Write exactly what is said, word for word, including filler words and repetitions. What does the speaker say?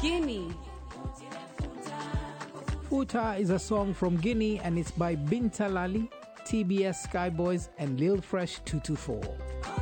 Guinea. Futa is a song from Guinea and it's by Binta Lali, T B S Skyboys, and Lil Fresh two two four.